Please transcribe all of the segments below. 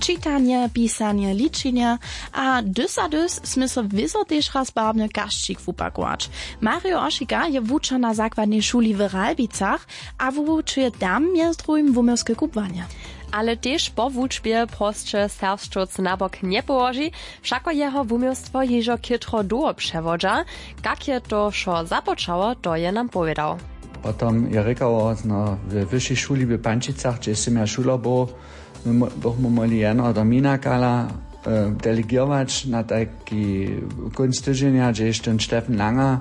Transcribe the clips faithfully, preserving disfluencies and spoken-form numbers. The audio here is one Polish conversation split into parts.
Čitanie, pisanie, liczenie, a dys a dys sme so wyso też raz barbny gaszczyk wupakować. Mario Ošika je wučer na zakładnej szuli w Ralbicach, a wučuje tam między drugim wumirskie kupwanie. Ale też po wuczbie prostsze serbszczec na bok nie położy, wszako jeho wumiostwo jeżo kitro duo przewodza, jak je to szo započało, to je nam powiedział. Potem je rekao, no, w wyższej szuli w Pančicach, gdzie jestem ja szula, bo bośmy mogli jeno do Minakala e, delegować na taki koniec tygodnia, gdzie jeszcze Stefan Langer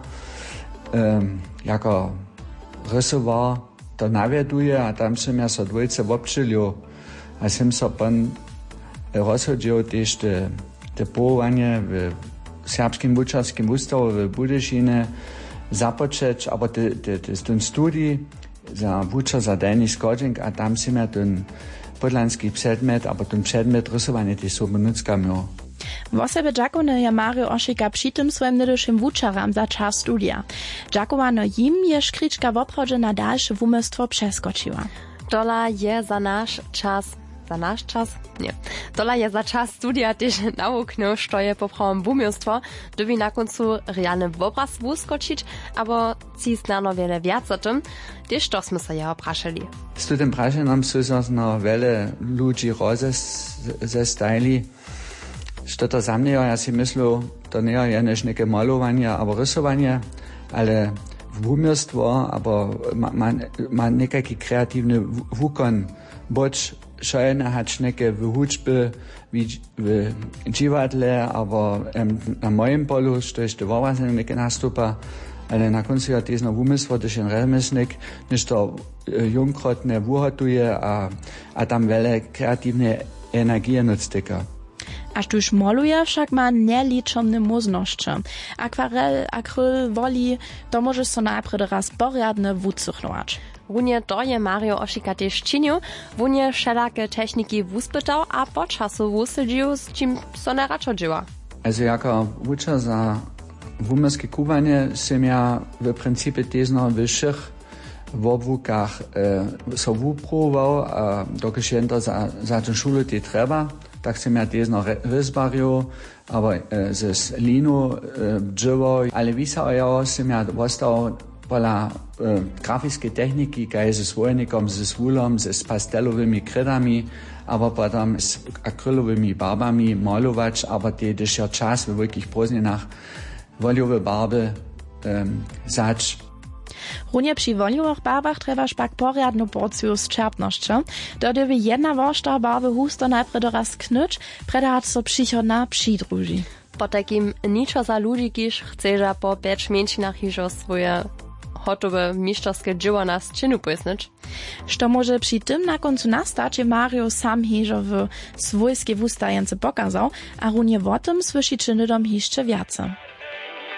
e, jako rysował to nawieduje, a tam som ja so dwojce občilil, a som so pan rozhodil też te, te powołanie w Serbskim Wučerskim ústavu w Budyšine započeć, aber te, te, te, ten studij za Wučer za dajny skodžing, a tam som ja ten podlanski przedmiot, aber ten przedmiot rysowanie też so benutzka miał. W sebe dżakone je Mario Ošika przy tym swoim nydyszym wučaram za czas studia. Dżakovano jim je škrička w obchodzie na dalsze wumystwo przeskoczyła. Dola je za nasz czas, za nasz czas? Nie. Dola je za czas studia też nauknął, što je poprawom wumystwo, doby na końcu realny obraz wuskoczyć, albo ci znano wiele wiac o tym, też to sme se jeho praszeli. Z tym praszeniem są no wiele ludzi rozestajli. Što to za mnie, ja si myslel, to nie je než neke malowanie albo rysowanie, ale wumirstwo, albo ma, ma, ma nekaki kreatywny wukon, boć szojene hać neke w hučby, w dziwadle, albo um, na moim polu, što jeszcze wowazne neke nastupa, ale na końcu ja też na wumirstwo, też en remesnik, niż to jungkrotne wuhotuje, a, a tam wiele kreatywne energie nutztyka. Aż tuż moluje, wszak ma nieliczone możności. Akwarel, akryl, woli, to możesz so najpierw raz porядne wucuchnować. Runie to je Mario Ošika też czynił, wunie wszelakie techniki wuspytał, a po czasu wusydził, z czym so ne radzodziła. Also jako wučer za wumirskie kuwanie sem ja w principie też na wyższych w obwukach e, so wuprował, a dokąd jęto za, za tę szulę te trzeba. Tak sem ja też noch rysbariu, aber e, z linu e, drzewo, ale wisał ja sem ja dostał pola e, graficznej techniki, kaj ze swojnikom, ze swulom, z pastelowymi krydami, aber potem z akrylowymi barbami malować, aber te też ja czas w wielkich próżninach woliowe barby e, zać. Runie przy woliowych barbach trzeba szpak porядną porcję z czerpnością. Dodyby jedna woszta barwy husto najpierw raz knyć, predać so przychodna przydruži. Po takim niczo za ludzi, kiż chceża po pięć mięcinach hiżo swoje hotowe mistrzorskie dzieła na sczynu pojsnyć. Što może przy tym na końcu nastać, je Mario sam hiżo w swojskie wustajence pokazał, a runie o tym słyszy czynydom jeszcze więcej.